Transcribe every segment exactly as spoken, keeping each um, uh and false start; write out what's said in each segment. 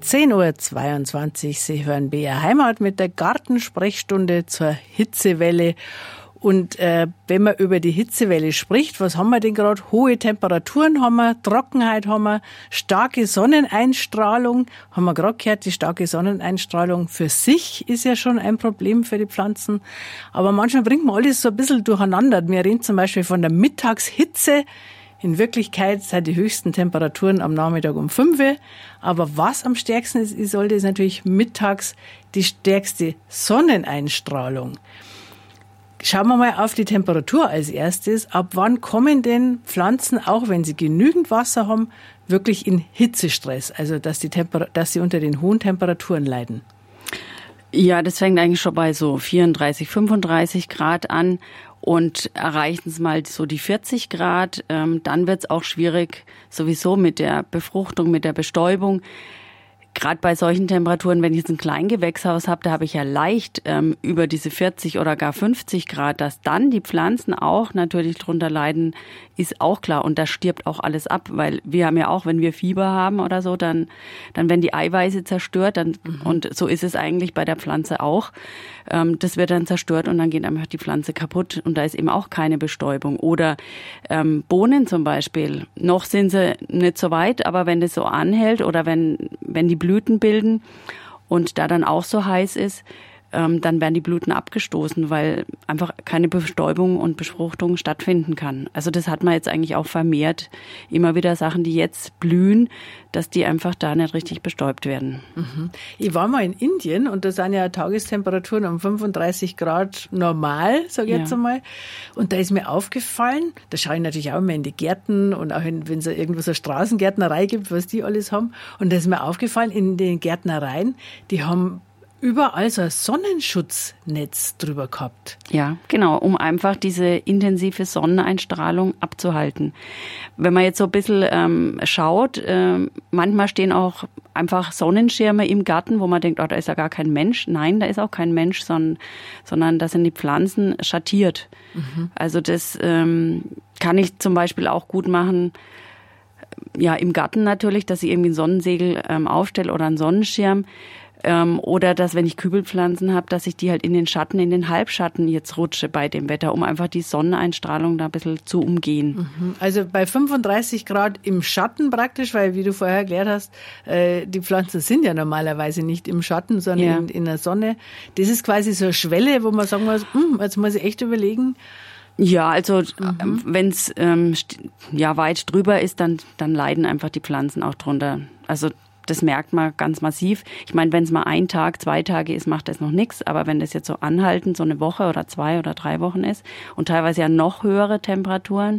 zehn Uhr zweiundzwanzig. Sie hören B R Heimat mit der Gartensprechstunde zur Hitzewelle. Und äh, wenn man über die Hitzewelle spricht, was haben wir denn gerade? Hohe Temperaturen haben wir, Trockenheit haben wir, starke Sonneneinstrahlung. Haben wir gerade gehört, die starke Sonneneinstrahlung für sich ist ja schon ein Problem für die Pflanzen. Aber manchmal bringt man alles so ein bisschen durcheinander. Wir reden zum Beispiel von der Mittagshitze. In Wirklichkeit sind die höchsten Temperaturen am Nachmittag um fünf Uhr. Aber was am stärksten ist, ist sollte es natürlich mittags die stärkste Sonneneinstrahlung. Schauen wir mal auf die Temperatur als erstes. Ab wann kommen denn Pflanzen, auch wenn sie genügend Wasser haben, wirklich in Hitzestress? Also dass, die Temper- dass sie unter den hohen Temperaturen leiden? Ja, das fängt eigentlich schon bei so vierunddreißig, fünfunddreißig Grad an. Und erreichen es mal so die vierzig Grad, ähm, dann wird es auch schwierig sowieso mit der Befruchtung, mit der Bestäubung. Gerade bei solchen Temperaturen, wenn ich jetzt ein Kleingewächshaus habe, da habe ich ja leicht ähm, über diese vierzig oder gar fünfzig Grad, dass dann die Pflanzen auch natürlich drunter leiden, ist auch klar. Und da stirbt auch alles ab, weil wir haben ja auch, wenn wir Fieber haben oder so, dann dann werden die Eiweiße zerstört. Dann, mhm. Und so ist es eigentlich bei der Pflanze auch. Ähm, das wird dann zerstört und dann geht einfach die Pflanze kaputt. Und da ist eben auch keine Bestäubung. Oder ähm, Bohnen zum Beispiel. Noch sind sie nicht so weit, aber wenn das so anhält oder wenn wenn die Blüten bilden und da dann auch so heiß ist, ähm, dann werden die Blüten abgestoßen, weil einfach keine Bestäubung und Befruchtung stattfinden kann. Also das hat man jetzt eigentlich auch vermehrt. Immer wieder Sachen, die jetzt blühen, dass die einfach da nicht richtig bestäubt werden. Mhm. Ich war mal in Indien und da sind ja Tagestemperaturen um fünfunddreißig Grad normal, sage ich ja. jetzt einmal. Und da ist mir aufgefallen, da schaue ich natürlich auch immer in die Gärten und auch in, wenn es irgendwo so eine Straßengärtnerei gibt, was die alles haben. Und da ist mir aufgefallen, in den Gärtnereien, die haben überall so ein Sonnenschutznetz drüber gehabt. Ja, genau, um einfach diese intensive Sonneneinstrahlung abzuhalten. Wenn man jetzt so ein bisschen ähm, schaut, äh, manchmal stehen auch einfach Sonnenschirme im Garten, wo man denkt, oh, da ist ja gar kein Mensch. Nein, da ist auch kein Mensch, sondern, sondern da sind die Pflanzen schattiert. Mhm. Also das ähm, kann ich zum Beispiel auch gut machen, ja, im Garten natürlich, dass ich irgendwie ein Sonnensegel ähm, aufstelle oder einen Sonnenschirm. Ähm, oder dass, wenn ich Kübelpflanzen habe, dass ich die halt in den Schatten, in den Halbschatten jetzt rutsche bei dem Wetter, um einfach die Sonneneinstrahlung da ein bisschen zu umgehen. Also bei fünfunddreißig Grad im Schatten praktisch, weil wie du vorher erklärt hast, äh, die Pflanzen sind ja normalerweise nicht im Schatten, sondern ja. in, in der Sonne. Das ist quasi so eine Schwelle, wo man sagen muss, jetzt muss ich echt überlegen. Ja, also mhm. wenn es ähm, ja, weit drüber ist, dann, dann leiden einfach die Pflanzen auch drunter. Also das merkt man ganz massiv. Ich meine, wenn es mal ein Tag, zwei Tage ist, macht das noch nichts. Aber wenn das jetzt so anhaltend, so eine Woche oder zwei oder drei Wochen ist und teilweise ja noch höhere Temperaturen,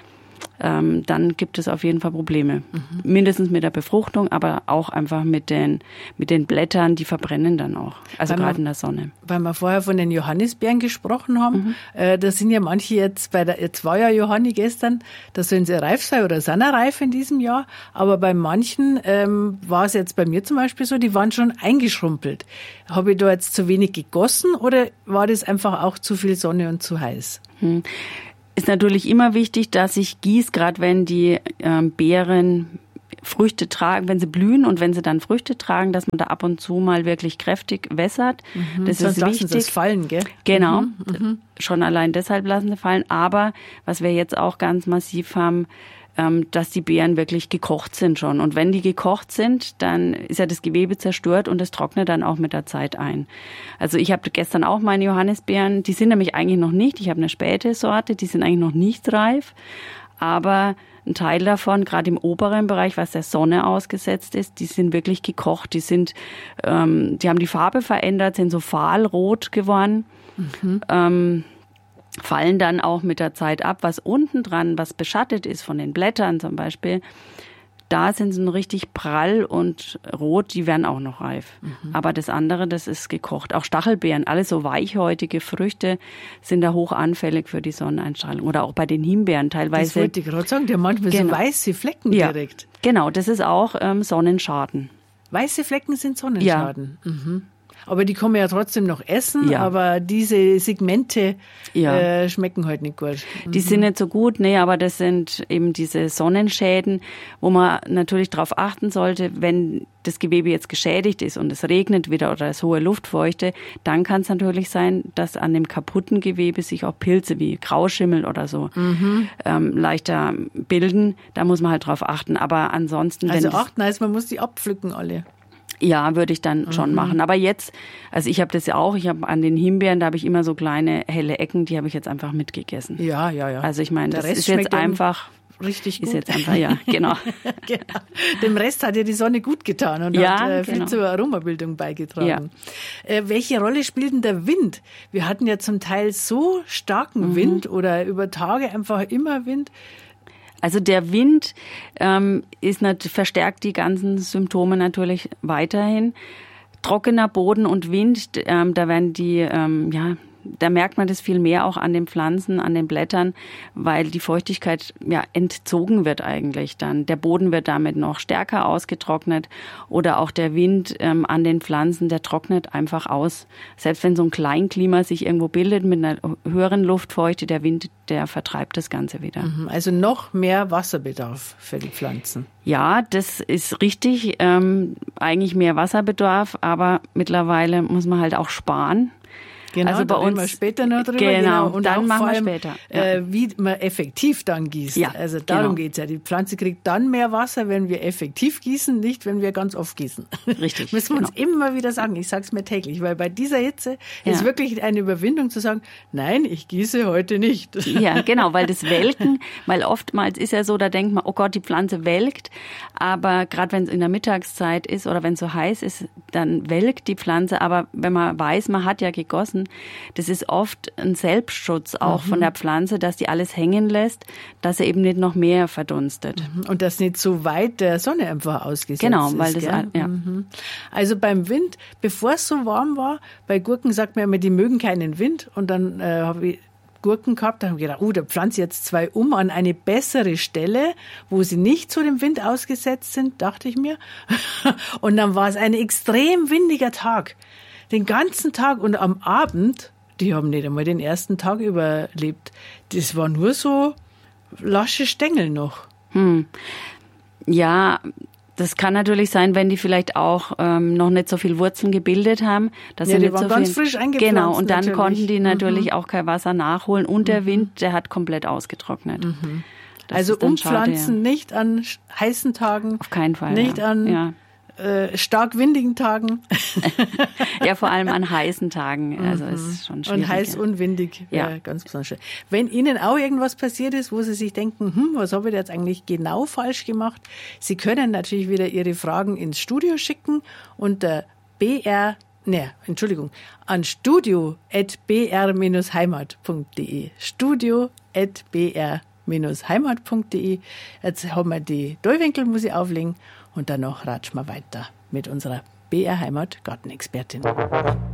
ähm, dann gibt es auf jeden Fall Probleme. Mhm. Mindestens mit der Befruchtung, aber auch einfach mit den, mit den Blättern, die verbrennen dann auch. Also gerade in der Sonne. Weil wir vorher von den Johannisbeeren gesprochen haben, mhm. äh, da sind ja manche jetzt, bei der, jetzt war ja Johanni gestern, da sollen sie reif sein oder sind ja reif in diesem Jahr, aber bei manchen ähm, war es jetzt bei mir zum Beispiel so, die waren schon eingeschrumpelt. Habe ich da jetzt zu wenig gegossen oder war das einfach auch zu viel Sonne und zu heiß? Mhm. Ist natürlich immer wichtig, dass ich gieße, gerade wenn die ähm, Beeren Früchte tragen, wenn sie blühen und wenn sie dann Früchte tragen, dass man da ab und zu mal wirklich kräftig wässert. Mhm, das sonst ist lassen wichtig. Sie es fallen, gell? Genau, mhm, mhm. schon allein deshalb lassen sie fallen. Aber was wir jetzt auch ganz massiv haben, dass die Beeren wirklich gekocht sind schon. Und wenn die gekocht sind, dann ist ja das Gewebe zerstört und es trocknet dann auch mit der Zeit ein. Also ich habe gestern auch meine Johannisbeeren, die sind nämlich eigentlich noch nicht, ich habe eine späte Sorte, die sind eigentlich noch nicht reif, aber ein Teil davon, gerade im oberen Bereich, was der Sonne ausgesetzt ist, die sind wirklich gekocht, die sind, ähm, die haben die Farbe verändert, sind so fahlrot geworden. Mhm. Ähm, fallen dann auch mit der Zeit ab. Was unten dran, was beschattet ist von den Blättern zum Beispiel, da sind sie richtig prall und rot, die werden auch noch reif. Mhm. Aber das andere, das ist gekocht. Auch Stachelbeeren, alle so weichhäutige Früchte sind da hoch anfällig für die Sonneneinstrahlung. Oder auch bei den Himbeeren teilweise. Das wollte ich gerade sagen, die haben manchmal genau. so weiße Flecken ja, direkt. Genau, das ist auch ähm, Sonnenschaden. Weiße Flecken sind Sonnenschaden? Ja. Mhm. Aber die kann man ja trotzdem noch essen, Ja. aber diese Segmente Ja. äh, schmecken halt nicht gut. Die sind nicht so gut, nee, aber das sind eben diese Sonnenschäden, wo man natürlich darauf achten sollte, wenn das Gewebe jetzt geschädigt ist und es regnet wieder oder es hohe Luftfeuchte, dann kann es natürlich sein, dass an dem kaputten Gewebe sich auch Pilze wie Grauschimmel oder so mhm. ähm, leichter bilden. Da muss man halt drauf achten. Aber ansonsten, Also wenn das, achten heißt, man muss die abpflücken alle. ja, würde ich dann schon Mhm. machen. Aber jetzt, also ich habe das ja auch, ich habe an den Himbeeren, da habe ich immer so kleine helle Ecken, die habe ich jetzt einfach mitgegessen. Ja, ja, ja. Also ich meine, Der das Rest ist jetzt schmeckt dann einfach, richtig gut. ist jetzt einfach, ja, genau. Genau. Dem Rest hat ja die Sonne gut getan und Ja, hat äh, viel genau. zur Aromabildung beigetragen. Ja. Äh, welche Rolle spielt denn der Wind? Wir hatten ja zum Teil so starken Mhm. Wind oder über Tage einfach immer Wind. Also der Wind ähm, ist nicht, verstärkt die ganzen Symptome natürlich weiterhin. Trockener Boden und Wind, ähm, da werden die, ähm, ja, da merkt man das viel mehr auch an den Pflanzen, an den Blättern, weil die Feuchtigkeit ja entzogen wird eigentlich dann. Der Boden wird damit noch stärker ausgetrocknet oder auch der Wind ähm, an den Pflanzen, der trocknet einfach aus. Selbst wenn so ein Kleinklima sich irgendwo bildet mit einer höheren Luftfeuchte, der Wind, der vertreibt das Ganze wieder. Also noch mehr Wasserbedarf für die Pflanzen. Ja, das ist richtig. Ähm, eigentlich mehr Wasserbedarf, aber mittlerweile muss man halt auch sparen. Genau, Also bei da reden uns wir später noch drüber. Genau, Und dann auch machen vor wir allem, später. Ja. Äh, wie man effektiv dann gießt. Ja, also darum genau. geht's ja. Die Pflanze kriegt dann mehr Wasser, wenn wir effektiv gießen, nicht wenn wir ganz oft gießen. Richtig, Müssen wir uns genau. immer wieder sagen. Ich sage es mir täglich, weil bei dieser Hitze Ja. ist wirklich eine Überwindung zu sagen, nein, ich gieße heute nicht. Ja, genau, weil das Welken, weil oftmals ist ja so, da denkt man, oh Gott, die Pflanze welkt, aber gerade wenn es in der Mittagszeit ist oder wenn es so heiß ist, dann welkt die Pflanze, aber wenn man weiß, man hat ja gegossen, das ist oft ein Selbstschutz auch Mhm. von der Pflanze, dass die alles hängen lässt, dass sie eben nicht noch mehr verdunstet. Und das nicht so weit der Sonne einfach ausgesetzt Genau, ist. weil das, gell? ja. Mhm. Also beim Wind, bevor es so warm war, bei Gurken sagt man immer, die mögen keinen Wind. Und dann äh, habe ich Gurken gehabt, da habe ich gedacht, oh, da pflanze ich jetzt zwei um an eine bessere Stelle, wo sie nicht zu dem Wind ausgesetzt sind, dachte ich mir. Und dann war es ein extrem windiger Tag. Den ganzen Tag und am Abend, die haben nicht einmal den ersten Tag überlebt. Das war nur so lasche Stängel noch. Hm. Ja, das kann natürlich sein, wenn die vielleicht auch ähm, noch nicht so viel Wurzeln gebildet haben. Dass Ja, sie die nicht waren so ganz viel, frisch eingepflanzt. Genau, und dann natürlich. konnten die natürlich Mhm. auch kein Wasser nachholen. Und der Wind, der hat komplett ausgetrocknet. Mhm. Das Also ist dann schade, umpflanzen ja. nicht an sch- heißen Tagen, Auf keinen Fall. nicht ja. an Ja. äh, stark windigen Tagen ja, vor allem an heißen Tagen. Also es ist schon schwierig. und heiß ja. und windig. Ja. Äh, ganz besonders schön. Wenn Ihnen auch irgendwas passiert ist, wo Sie sich denken, hm, was habe ich jetzt eigentlich genau falsch gemacht? Sie können natürlich wieder Ihre Fragen ins Studio schicken unter br Ne, Entschuldigung, an studio at b r dash heimat punkt d e. studio at b r dash heimat punkt d e. Jetzt haben wir die Dollwinkel, muss ich auflegen, und danach ratschen wir weiter mit unserer B R Heimat Gartenexpertin.